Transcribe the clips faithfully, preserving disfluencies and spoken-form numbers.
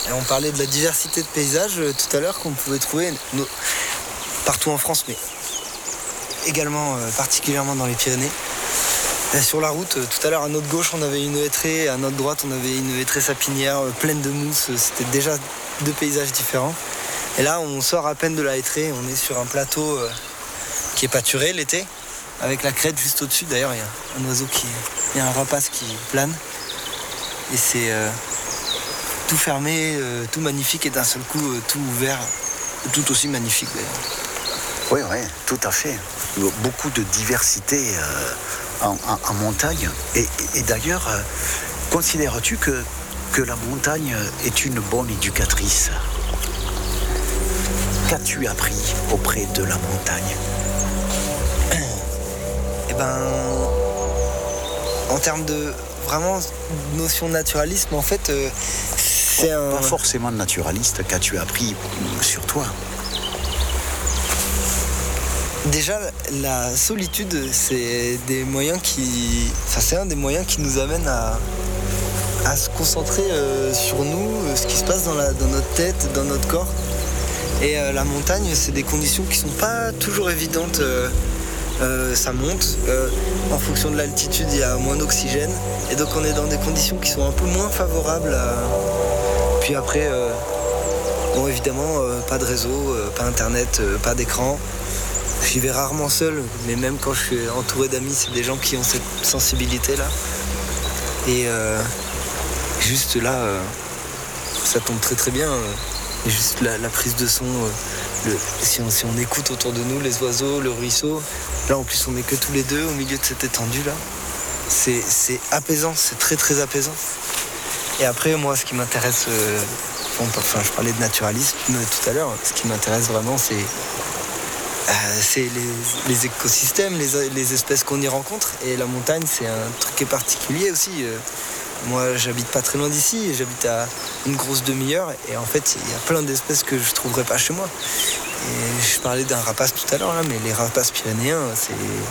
Et on parlait de la diversité de paysages euh, tout à l'heure qu'on pouvait trouver no- partout en France, mais également euh, particulièrement dans les Pyrénées. Et sur la route, euh, tout à l'heure à notre gauche on avait une hêtraie, à notre droite on avait une hêtraie sapinière euh, pleine de mousse. C'était déjà deux paysages différents. Et là on sort à peine de la hêtraie, on est sur un plateau euh, qui est pâturé l'été, avec la crête juste au-dessus. D'ailleurs il y a un oiseau qui... il y a un rapace qui plane. Et c'est euh, tout fermé, euh, tout magnifique et d'un seul coup euh, tout ouvert, tout aussi magnifique d'ailleurs. Oui, oui, tout à fait. Beaucoup de diversité euh, en, en, en montagne. Et, et, et d'ailleurs, euh, considères-tu que, que la montagne est une bonne éducatrice ? Qu'as-tu appris auprès de la montagne ? Eh ben, en termes de vraiment notion de naturalisme, en fait, euh, c'est un... Pas forcément naturaliste, qu'as-tu appris sur toi ? Déjà, la solitude, c'est des moyens qui, enfin, c'est un des moyens qui nous amène à, à se concentrer euh, sur nous, euh, ce qui se passe dans, la, dans notre tête, dans notre corps. Et euh, la montagne, c'est des conditions qui sont pas toujours évidentes. Euh, euh, ça monte. Euh, en fonction de l'altitude, il y a moins d'oxygène. Et donc, on est dans des conditions qui sont un peu moins favorables. À... Puis après, euh, bon, évidemment, euh, pas de réseau, euh, pas internet, euh, pas d'écran. J'y vais rarement seul, mais même quand je suis entouré d'amis, c'est des gens qui ont cette sensibilité-là. Et euh, juste là, euh, ça tombe très très bien. Euh, juste la, la prise de son, euh, le, si, on, si on écoute autour de nous les oiseaux, le ruisseau. Là en plus on n'est que tous les deux au milieu de cette étendue-là. C'est, c'est apaisant, c'est très très apaisant. Et après moi ce qui m'intéresse, euh, bon, enfin je parlais de naturalisme tout à l'heure, ce qui m'intéresse vraiment c'est... Euh, c'est les, les écosystèmes, les, les espèces qu'on y rencontre. Et la montagne, c'est un truc qui est particulier aussi. Euh, moi, j'habite pas très loin d'ici, j'habite à une grosse demi-heure. Et en fait, il y a plein d'espèces que je trouverais pas chez moi. Et je parlais d'un rapace tout à l'heure, là, mais les rapaces pyrénéens, c'est...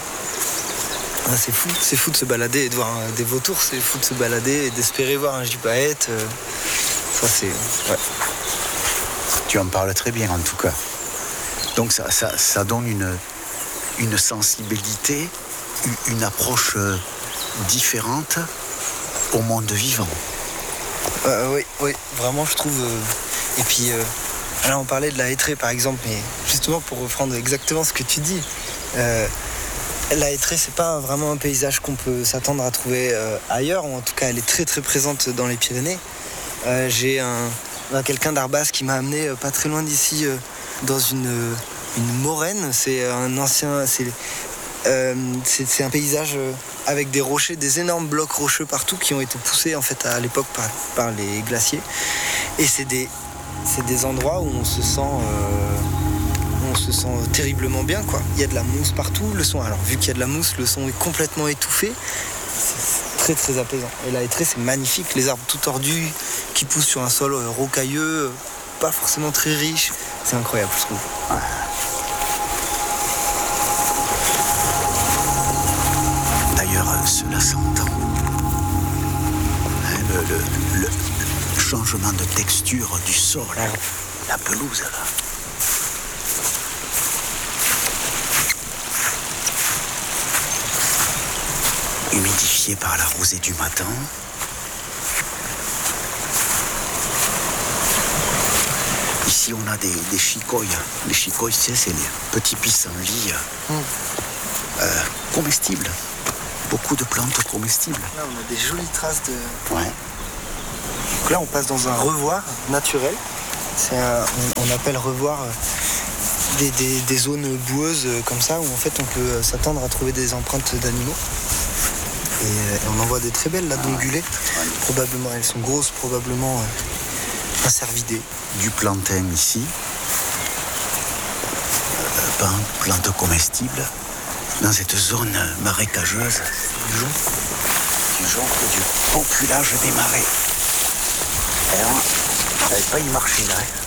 Ah, c'est fou. C'est fou de se balader et de voir des vautours. C'est fou de se balader et d'espérer voir un gypaète. Euh, ça, c'est... Ouais. Tu en parles très bien, en tout cas. Donc ça, ça, ça donne une, une sensibilité, une approche différente au monde vivant. Euh, oui, oui, vraiment je trouve. Euh... Et puis euh... là on parlait de la hêtraie par exemple, mais justement pour reprendre exactement ce que tu dis, euh... la hêtraie c'est pas vraiment un paysage qu'on peut s'attendre à trouver euh, ailleurs, ou en tout cas elle est très très présente dans les Pyrénées. Euh, j'ai un, un quelqu'un d'Arbas qui m'a amené euh, pas très loin d'ici. Euh... dans une, une moraine. C'est un ancien... C'est, euh, c'est, c'est un paysage avec des rochers, des énormes blocs rocheux partout qui ont été poussés en fait à l'époque par, par les glaciers. Et c'est des, c'est des endroits où on se sent... Euh, on se sent terriblement bien, quoi. Il y a de la mousse partout, le son... Alors vu qu'il y a de la mousse, le son est complètement étouffé. C'est très très apaisant. Et la hêtraie, c'est magnifique. Les arbres tout tordus qui poussent sur un sol rocailleux, pas forcément très riche. C'est incroyable, je trouve. Ouais. D'ailleurs, cela s'entend. Hein, le, le, le changement de texture du sol, ouais. La pelouse, là. Humidifié par la rosée du matin. Ici, on a des, des chicoilles. Les chicoilles, tu sais, c'est les petits pissenlits mm. euh, comestibles. Beaucoup de plantes comestibles. Là, on a des jolies traces de... Ouais. Donc là, on passe dans un revoir naturel. C'est un, on, on appelle revoir des, des, des zones boueuses comme ça, où en fait, on peut s'attendre à trouver des empreintes d'animaux. Et, et on en voit des très belles, là, d'ongulées. Ouais. Probablement, elles sont grosses, probablement... Euh, un cervidé. Du plantain ici, euh, pain, plantes comestibles, dans cette zone marécageuse du jonc, du jonc et du populage des marais. Alors, on ne savait pas y marcher là. Hein.